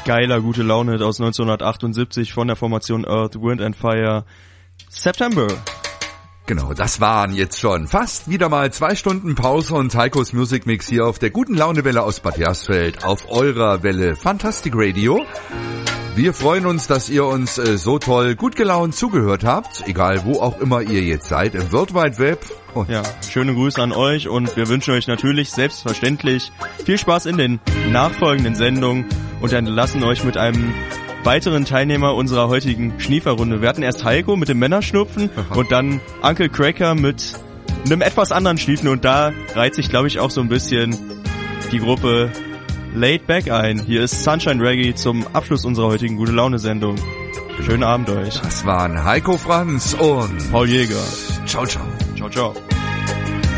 geiler gute Laune aus 1978 von der Formation Earth, Wind and Fire, September. Genau, das waren jetzt schon fast wieder mal 2 Stunden Pause und Heikos Music Mix hier auf der guten Launewelle aus Bad Hersfeld auf eurer Welle Fantastic Radio. Wir freuen uns, dass ihr uns so toll gut gelaunt zugehört habt, egal wo auch immer ihr jetzt seid, im World Wide Web. Und ja, schöne Grüße an euch und wir wünschen euch natürlich selbstverständlich viel Spaß in den nachfolgenden Sendungen und dann lassen euch mit einem weiteren Teilnehmer unserer heutigen Schnieferrunde. Wir hatten erst Heiko mit dem Männerschnupfen und dann Uncle Cracker mit einem etwas anderen Schniefen und da reiht sich, glaube ich, auch so ein bisschen die Gruppe Laid Back ein. Hier ist Sunshine Reggae zum Abschluss unserer heutigen Gute-Laune-Sendung. Schönen Abend euch. Das waren Heiko Franz und Paul Jäger. Ciao, ciao. Ciao, ciao.